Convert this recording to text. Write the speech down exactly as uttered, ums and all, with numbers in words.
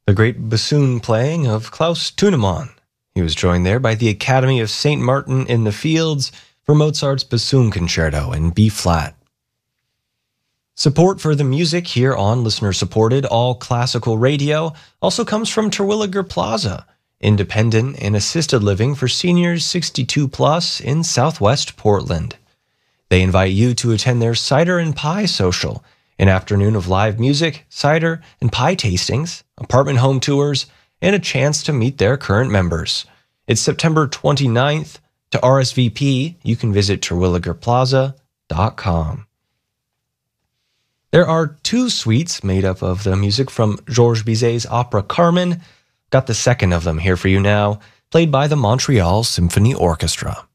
The great bassoon playing of Klaus Thunemann. He was joined there by the Academy of Saint Martin in the Fields for Mozart's Bassoon Concerto in B-flat. Support for the music here on listener-supported All Classical Radio also comes from Terwilliger Plaza, independent and assisted living for seniors sixty-two plus in Southwest Portland. They invite you to attend their Cider and Pie Social, an afternoon of live music, cider, and pie tastings, apartment home tours, and a chance to meet their current members. It's September twenty-ninth. To R S V P, you can visit terwilliger plaza dot com. There are two suites made up of the music from Georges Bizet's opera Carmen. Got the second of them here for you now, played by the Montreal Symphony Orchestra.